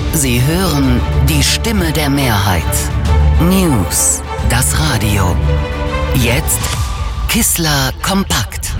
Sie hören die Stimme der Mehrheit. News, das Radio. Jetzt Kissler kompakt.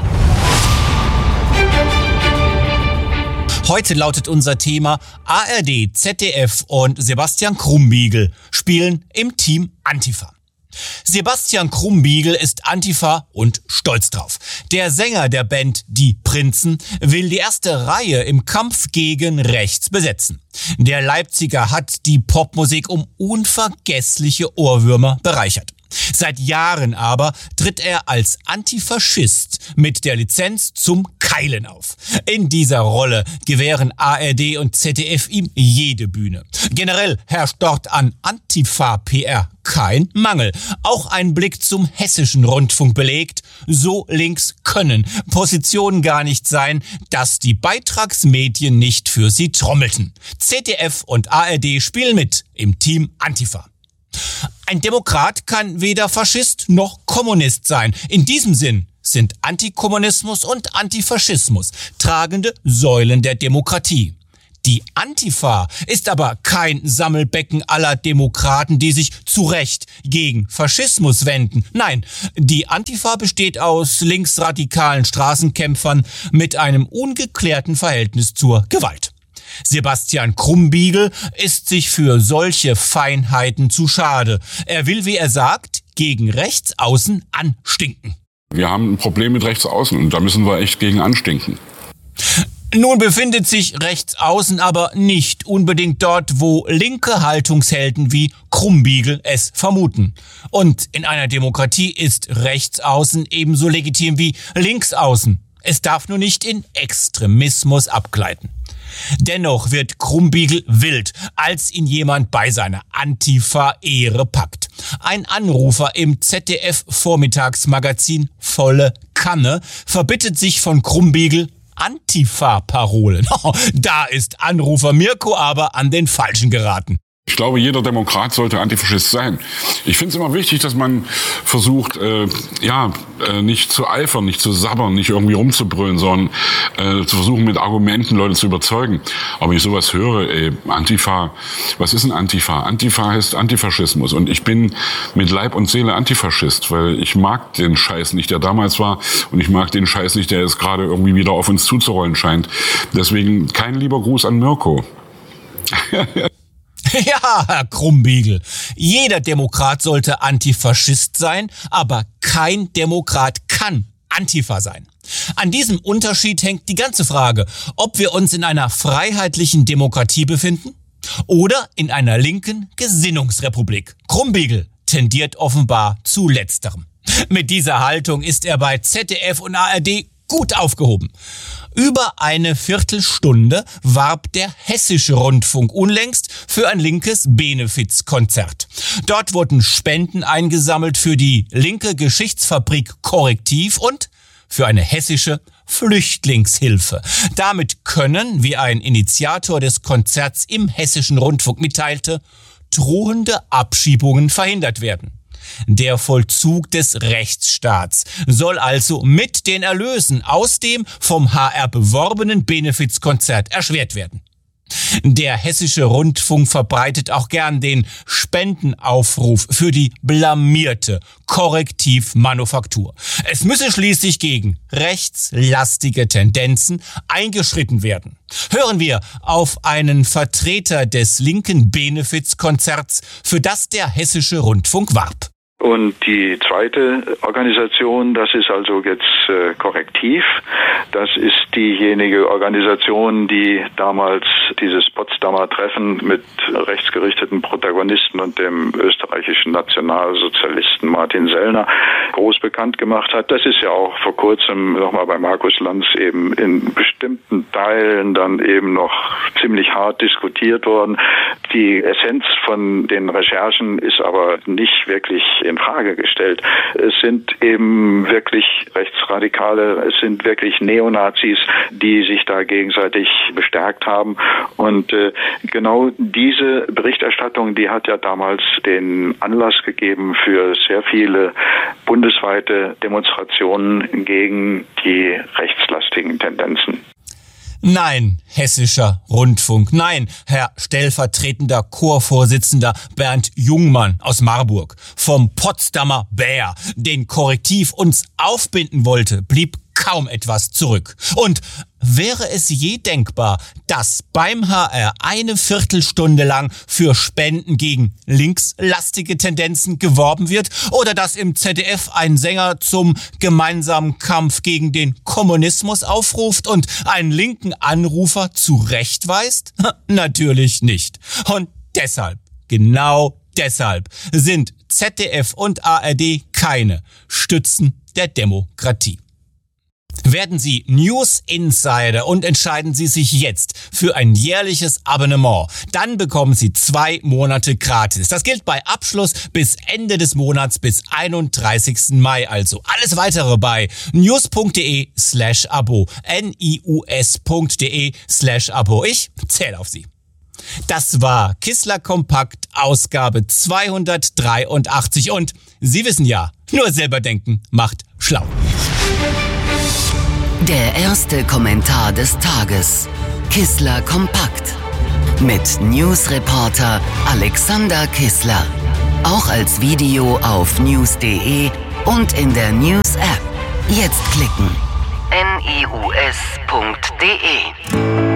Heute lautet unser Thema: ARD, ZDF und Sebastian Krumbiegel spielen im Team Antifa. Sebastian Krumbiegel ist Antifa und stolz drauf. Der Sänger der Band Die Prinzen will die erste Reihe im Kampf gegen rechts besetzen. Der Leipziger hat die Popmusik um unvergessliche Ohrwürmer bereichert. Seit Jahren aber tritt er als Antifaschist mit der Lizenz zum Keilen auf. In dieser Rolle gewähren ARD und ZDF ihm jede Bühne. Generell herrscht dort an Antifa-PR kein Mangel. Auch ein Blick zum hessischen Rundfunk belegt: so links können Positionen gar nicht sein, dass die Beitragsmedien nicht für sie trommelten. ZDF und ARD spielen mit im Team Antifa. Ein Demokrat kann weder Faschist noch Kommunist sein. In diesem Sinn sind Antikommunismus und Antifaschismus tragende Säulen der Demokratie. Die Antifa ist aber kein Sammelbecken aller Demokraten, die sich zu Recht gegen Faschismus wenden. Nein, die Antifa besteht aus linksradikalen Straßenkämpfern mit einem ungeklärten Verhältnis zur Gewalt. Sebastian Krumbiegel ist sich für solche Feinheiten zu schade. Er will, wie er sagt, gegen Rechtsaußen anstinken. Wir haben ein Problem mit Rechtsaußen und da müssen wir echt gegen anstinken. Nun befindet sich Rechtsaußen aber nicht unbedingt dort, wo linke Haltungshelden wie Krumbiegel es vermuten. Und in einer Demokratie ist Rechtsaußen ebenso legitim wie Linksaußen. Es darf nur nicht in Extremismus abgleiten. Dennoch wird Krumbiegel wild, als ihn jemand bei seiner Antifa-Ehre packt. Ein Anrufer im ZDF-Vormittagsmagazin Volle Kanne verbittet sich von Krumbiegel Antifa-Parolen. Da ist Anrufer Mirko aber an den Falschen geraten. Ich glaube, jeder Demokrat sollte Antifaschist sein. Ich finde es immer wichtig, dass man versucht, nicht zu eifern, nicht zu sabbern, nicht irgendwie rumzubrüllen, sondern zu versuchen, mit Argumenten Leute zu überzeugen. Aber wenn ich sowas höre, Antifa, was ist ein Antifa? Antifa heißt Antifaschismus. Und ich bin mit Leib und Seele Antifaschist, weil ich mag den Scheiß nicht, der damals war, und ich mag den Scheiß nicht, der jetzt gerade irgendwie wieder auf uns zuzurollen scheint. Deswegen kein lieber Gruß an Mirko. Ja, Herr Krumbiegel, jeder Demokrat sollte Antifaschist sein, aber kein Demokrat kann Antifa sein. An diesem Unterschied hängt die ganze Frage, ob wir uns in einer freiheitlichen Demokratie befinden oder in einer linken Gesinnungsrepublik. Krumbiegel tendiert offenbar zu letzterem. Mit dieser Haltung ist er bei ZDF und ARD gut aufgehoben. Über eine Viertelstunde warb der hessische Rundfunk unlängst für ein linkes Benefizkonzert. Dort wurden Spenden eingesammelt für die linke Geschichtsfabrik Korrektiv und für eine hessische Flüchtlingshilfe. Damit können, wie ein Initiator des Konzerts im hessischen Rundfunk mitteilte, drohende Abschiebungen verhindert werden. Der Vollzug des Rechtsstaats soll also mit den Erlösen aus dem vom HR beworbenen Benefizkonzert erschwert werden. Der hessische Rundfunk verbreitet auch gern den Spendenaufruf für die blamierte Korrektivmanufaktur. Es müsse schließlich gegen rechtslastige Tendenzen eingeschritten werden. Hören wir auf einen Vertreter des linken Benefizkonzerts, für das der hessische Rundfunk warb. Und die zweite Organisation, das ist also jetzt Korrektiv. Das ist diejenige Organisation, die damals dieses Potsdamer Treffen mit rechtsgerichteten Protagonisten und dem österreichischen Nationalsozialisten Martin Sellner groß bekannt gemacht hat. Das ist ja auch vor kurzem nochmal bei Markus Lanz eben in bestimmten Teilen dann eben noch ziemlich hart diskutiert worden. Die Essenz von den Recherchen ist aber nicht wirklich in Frage gestellt. Es sind eben wirklich Rechtsradikale, es sind wirklich Neonazis, die sich da gegenseitig bestärkt haben. Und genau diese Berichterstattung, die hat ja damals den Anlass gegeben für sehr viele bundesweite Demonstrationen gegen die rechtslastigen Tendenzen. Nein, Hessischer Rundfunk. Nein, Herr stellvertretender Chorvorsitzender Bernd Jungmann aus Marburg. Vom Potsdamer Bär, den Korrektiv uns aufbinden wollte, blieb kaum etwas zurück. Und wäre es je denkbar, dass beim HR eine Viertelstunde lang für Spenden gegen linkslastige Tendenzen geworben wird oder dass im ZDF ein Sänger zum gemeinsamen Kampf gegen den Kommunismus aufruft und einen linken Anrufer zurechtweist? Natürlich nicht. Und deshalb, genau deshalb, sind ZDF und ARD keine Stützen der Demokratie. Werden Sie News Insider und entscheiden Sie sich jetzt für ein jährliches Abonnement. Dann bekommen Sie 2 Monate gratis. Das gilt bei Abschluss bis Ende des Monats bis 31. Mai. Also alles weitere bei news.de/Abo. nius.de/Abo. Ich zähle auf Sie. Das war Kissler Kompakt Ausgabe 283 und Sie wissen ja, nur selber denken macht schlau. Der erste Kommentar des Tages. Kissler Kompakt. Mit Newsreporter Alexander Kissler. Auch als Video auf news.de und in der News-App. Jetzt klicken. nius.de